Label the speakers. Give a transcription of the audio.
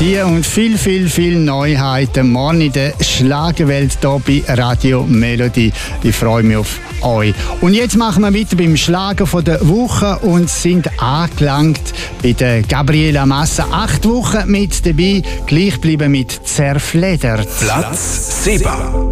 Speaker 1: Die und viel Neuheiten morgen in der Schlagerwelt hier bei Radio Melody. Ich freue mich auf euch. Und jetzt machen wir weiter beim Schlager von der Woche und sind angelangt bei der Gabriela Massa. 8 Wochen mit dabei, gleich bleiben mit Zerfledert.
Speaker 2: Platz 7.